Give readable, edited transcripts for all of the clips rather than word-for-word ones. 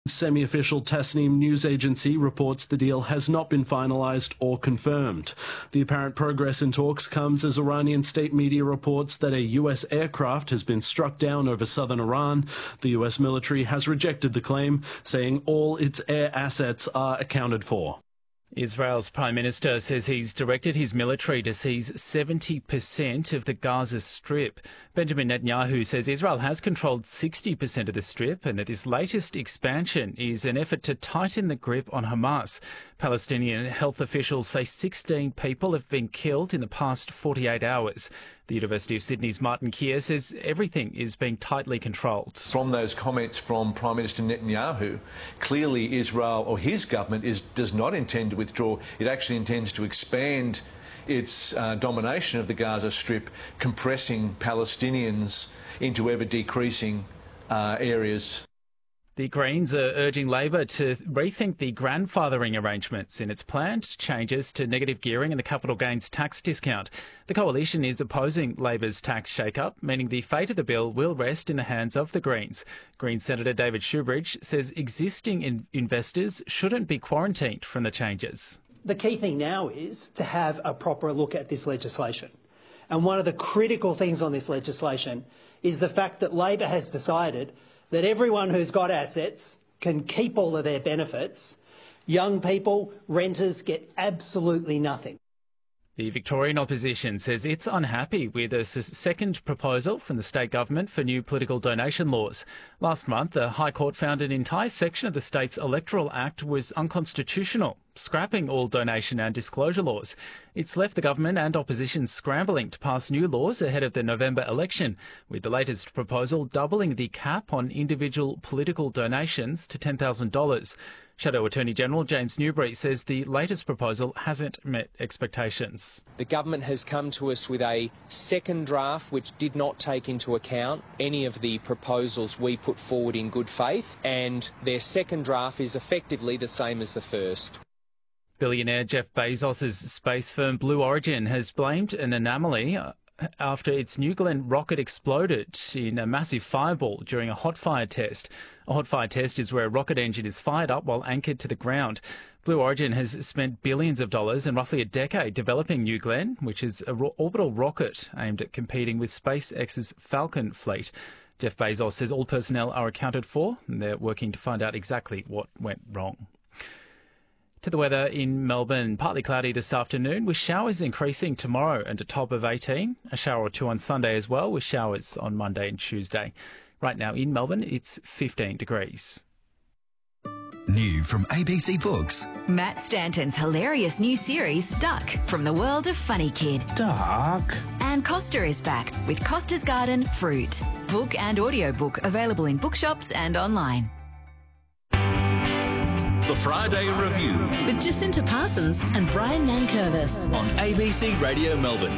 Semi-official Tasnim news agency reports the deal has not been finalised or confirmed. The apparent progress in talks comes as Iranian state media reports that a US aircraft has been struck down over southern Iran. The US military has rejected the claim, saying all its air assets are accounted for. Israel's Prime Minister says he's directed his military to seize 70% of the Gaza Strip. Benjamin Netanyahu says Israel has controlled 60% of the Strip and that this latest expansion is an effort to tighten the grip on Hamas. Palestinian health officials say 16 people have been killed in the past 48 hours. The University of Sydney's Martin Keir says everything is being tightly controlled. From those comments from Prime Minister Netanyahu, clearly Israel or his government does not intend to withdraw. It actually intends to expand its domination of the Gaza Strip, compressing Palestinians into ever-decreasing areas. The Greens are urging Labor to rethink the grandfathering arrangements in its planned changes to negative gearing and the capital gains tax discount. The coalition is opposing Labor's tax shake-up, meaning the fate of the bill will rest in the hands of the Greens. Greens Senator David Shoebridge says existing investors shouldn't be quarantined from the changes. The key thing now is to have a proper look at this legislation. And one of the critical things on this legislation is the fact that Labor has decided that everyone who's got assets can keep all of their benefits. Young people, renters, get absolutely nothing. The Victorian opposition says it's unhappy with a second proposal from the state government for new political donation laws. Last month, the High Court found an entire section of the state's Electoral Act was unconstitutional, scrapping all donation and disclosure laws. It's left the government and opposition scrambling to pass new laws ahead of the November election, with the latest proposal doubling the cap on individual political donations to $10,000. Shadow Attorney-General James Newbury says the latest proposal hasn't met expectations. The government has come to us with a second draft which did not take into account any of the proposals we put forward in good faith, and their second draft is effectively the same as the first. Billionaire Jeff Bezos' space firm Blue Origin has blamed an anomaly after its New Glenn rocket exploded in a massive fireball during a hot fire test. A hot fire test is where a rocket engine is fired up while anchored to the ground. Blue Origin has spent billions of dollars and roughly a decade developing New Glenn, which is an orbital rocket aimed at competing with SpaceX's Falcon fleet. Jeff Bezos says all personnel are accounted for and they're working to find out exactly what went wrong. To the weather in Melbourne, partly cloudy this afternoon with showers increasing tomorrow and a top of 18. A shower or two on Sunday as well with showers on Monday and Tuesday. Right now in Melbourne, it's 15 degrees. New from ABC Books. Matt Stanton's hilarious new series, Duck, from the world of Funny Kid. Duck. And Costa is back with Costa's Garden Fruit. Book and audiobook available in bookshops and online. The Friday Review with Jacinta Parsons and Brian Nankervis on ABC Radio Melbourne.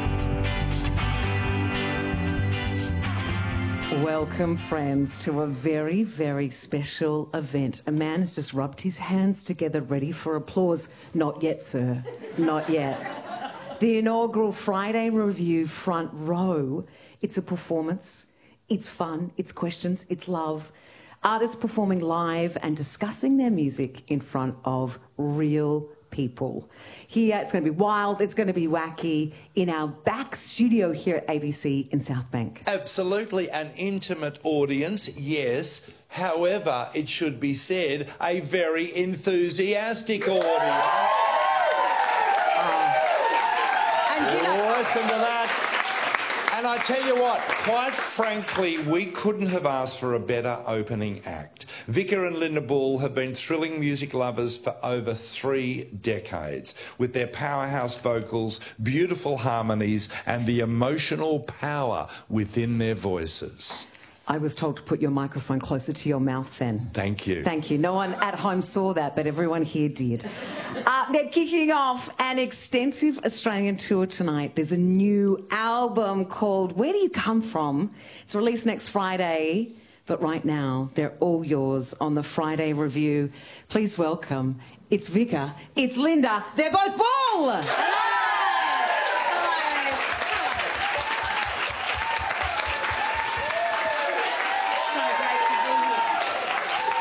Welcome, friends, to a very, very special event. A man has just rubbed his hands together, ready for applause. Not yet, sir. Not yet. The inaugural Friday Review Front Row. It's a performance. It's fun. It's questions. It's love. Artists performing live and discussing their music in front of real people. Here, it's going to be wild, it's going to be wacky in our back studio here at ABC in South Bank. Absolutely, an intimate audience, yes. However, it should be said, a very enthusiastic audience. And you know, listen to that. And I tell you what, quite frankly, we couldn't have asked for a better opening act. Vicar and Linda Bull have been thrilling music lovers for over 3 decades, with their powerhouse vocals, beautiful harmonies, and the emotional power within their voices. I was told to put your microphone closer to your mouth then. Thank you. Thank you. No one at home saw that, but everyone here did. They're kicking off an extensive Australian tour tonight. There's a new album called Where Do You Come From? It's released next Friday, but right now they're all yours on the Friday Review. Please welcome, it's Vicar, it's Linda, they're both Bull!